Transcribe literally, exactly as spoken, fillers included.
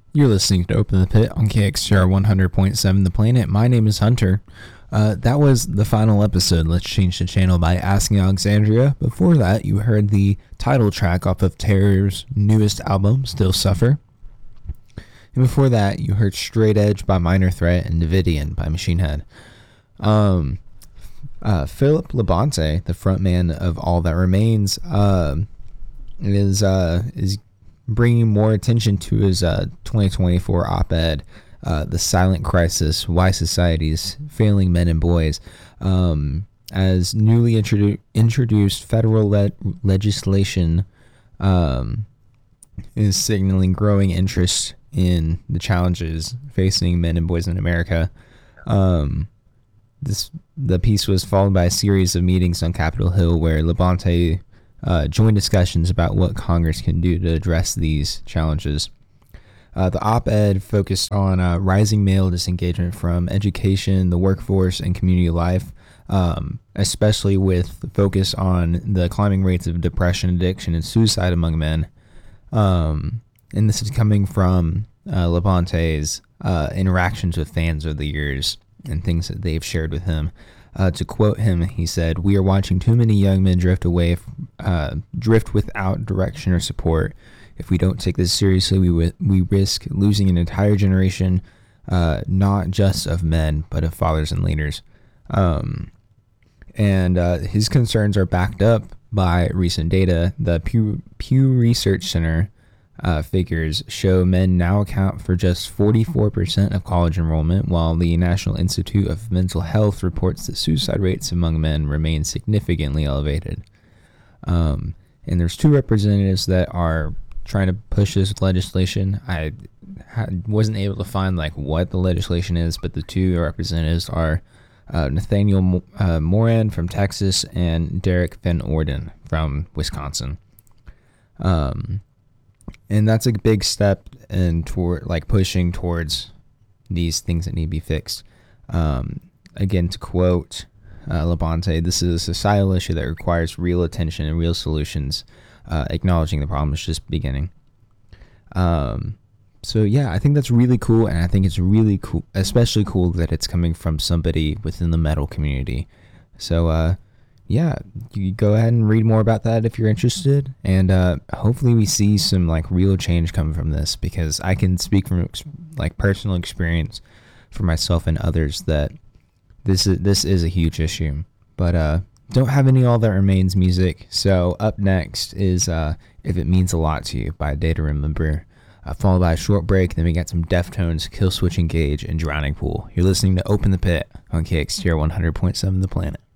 You're listening to Open the Pit on K X T R one hundred point seven The Planet. My name is Hunter. Uh, that was the final episode, Let's Change the Channel, by Asking Alexandria. Before that, you heard the title track off of Terror's newest album, Still Suffer. And before that, you heard Straight Edge by Minor Threat and Davidian by Machine Head. Um, uh, Philip Labonte, the frontman of All That Remains, uh, is uh, is bringing more attention to his uh, twenty twenty-four op-ed, uh, The Silent Crisis, Why Society's Failing Men and Boys, um, as newly introdu- introduced federal le- legislation um, is signaling growing interest in the challenges facing men and boys in America. Um, this the piece was followed by a series of meetings on Capitol Hill where Labonte Uh, join discussions about what Congress can do to address these challenges. Uh, the op-ed focused on uh, rising male disengagement from education, the workforce, and community life, um, especially with the focus on the climbing rates of depression, addiction, and suicide among men. Um, and this is coming from uh, Labonte's uh, interactions with fans over the years and things that they've shared with him. Uh, to quote him, he said, "We are watching too many young men drift away, uh, drift without direction or support. If we don't take this seriously, we w- we risk losing an entire generation, uh, not just of men, but of fathers and leaders." Um, and uh, his concerns are backed up by recent data. The Pew, Pew Research Center Uh, figures show men now account for just forty-four percent of college enrollment, while the National Institute of Mental Health reports that suicide rates among men remain significantly elevated. Um, and there's two representatives that are trying to push this legislation. I ha- wasn't able to find like what the legislation is, but the two representatives are uh, Nathaniel Mo- uh, Moran from Texas and Derek Van Orden from Wisconsin. Um, And that's a big step in toward like pushing towards these things that need to be fixed. Um, again, to quote uh, Labonte, "This is a societal issue that requires real attention and real solutions. Uh, acknowledging the problem is just beginning." Um, so yeah, I think that's really cool, and I think it's really cool, especially cool that it's coming from somebody within the metal community. So uh, yeah, you go ahead and read more about that if you're interested, and uh, hopefully we see some like real change coming from this, because I can speak from like personal experience for myself and others that this is this is a huge issue. But uh, don't have any All That Remains music, so up next is uh, If It Means a Lot to You by Day to Remember, uh, followed by a short break. Then we got some Deftones, Killswitch Engage, and Drowning Pool. You're listening to Open the Pit on K X T R one hundred point seven The Planet.